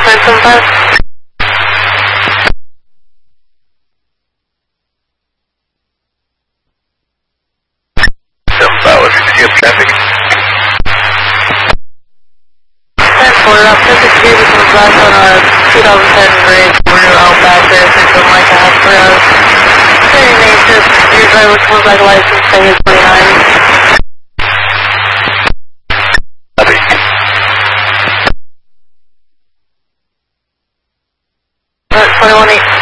975. What's the traffic? 10-4, up 52 between the glass on a 2010 Ray 4 Outback there, something like a half 3 hours. Very nature, your driver comes back license, say his 29. Copy. 21-8.